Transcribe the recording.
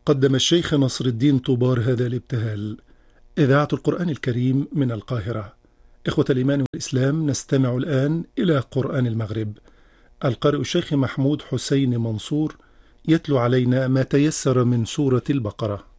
قدم الشيخ نصر الدين طوبار هذا الابتهال. إذاعة القرآن الكريم من القاهرة. إخوة الإيمان والإسلام، نستمع الآن إلى قرآن المغرب. القارئ الشيخ محمود حسين منصور يتلو علينا ما تيسر من سورة البقرة.